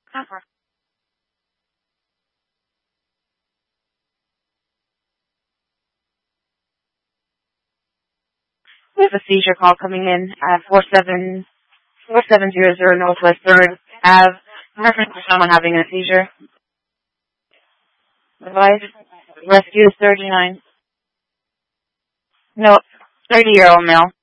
We have a seizure call coming in at 4700 Northwest 3rd Ave. Reference to someone having a seizure. Advice, rescue is 39. No, 30-year-old male.